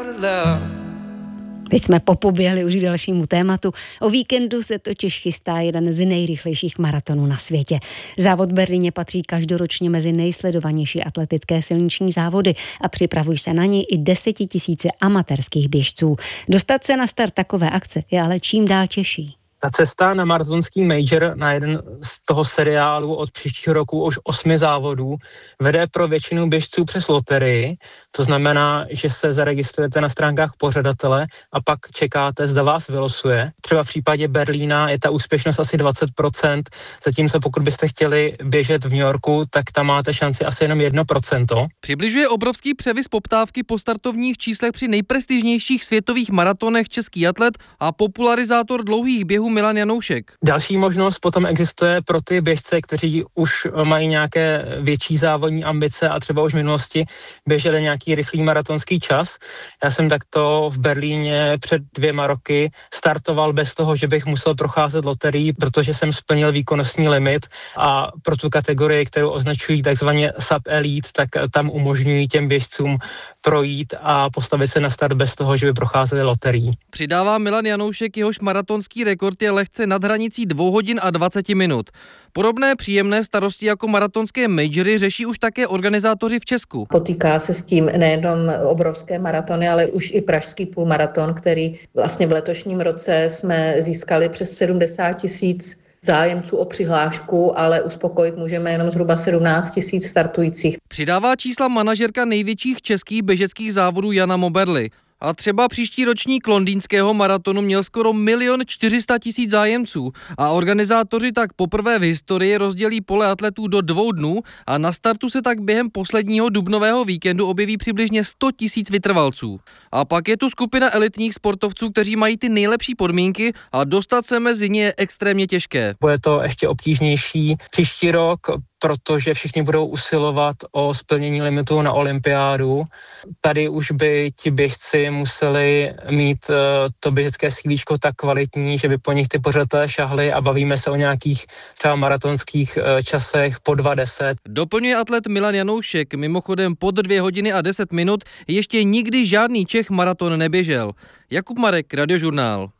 Teď jsme popoběhli už k dalšímu tématu. O víkendu se totiž chystá jeden z nejrychlejších maratonů na světě. Závod v Berlíně patří každoročně mezi nejsledovanější atletické silniční závody a připravují se na něj i 10 000 amatérských běžců. Dostat se na start takové akce je ale čím dál těžší. Ta cesta na maratonský major, na jeden z toho seriálu od příštího roku už 8 závodů, vede pro většinu běžců přes loterii. To znamená, že se zaregistrujete na stránkách pořadatele a pak čekáte, zda vás vylosuje. Třeba v případě Berlína je ta úspěšnost asi 20%, zatímco pokud byste chtěli běžet v New Yorku, tak tam máte šanci asi jenom 1%. Přibližuje obrovský převis poptávky po startovních číslech při nejprestižnějších světových maratonech český atlet a popularizátor dlouhých běhů Milan Janoušek. Další možnost potom existuje pro ty běžce, kteří už mají nějaké větší závodní ambice a třeba už v minulosti běželi nějaký rychlý maratonský čas. Já jsem takto v Berlíně před 2 roky startoval bez toho, že bych musel procházet loterií, protože jsem splnil výkonnostní limit a pro tu kategorii, kterou označují takzvaně sub-elite, tak tam umožňují těm běžcům projít a postavit se na start bez toho, že by procházeli loterií. Přidává Milan Janoušek, jehož maratonský rekord je lehce nad hranicí 2 hodin a 20 minut. Podobné příjemné starosti jako maratonské majory řeší už také organizátoři v Česku. Potýká se s tím nejenom obrovské maratony, ale už i pražský půlmaraton, který vlastně v letošním roce jsme získali přes 70 000 zájemců o přihlášku, ale uspokojit můžeme jenom zhruba 17 000 startujících. Přidává čísla manažerka největších českých běžeckých závodů Jana Moberly. A třeba příští ročník londýnského maratonu měl skoro 1 400 000 zájemců a organizátoři tak poprvé v historii rozdělí pole atletů do 2 dnů a na startu se tak během posledního dubnového víkendu objeví přibližně 100 000 vytrvalců. A pak je tu skupina elitních sportovců, kteří mají ty nejlepší podmínky a dostat se mezi ně je extrémně těžké. Bude to ještě obtížnější příští rok, protože všichni budou usilovat o splnění limitu na olympiádu. Tady už by ti běžci museli mít to běžecké sílíčko tak kvalitní, že by po nich ty pořadatelé šahli a bavíme se o nějakých třeba maratonských časech po 2:10. Doplňuje atlet Milan Janoušek, mimochodem pod 2 hodiny a 10 minut ještě nikdy žádný Čech maraton neběžel. Jakub Marek, Radiožurnál.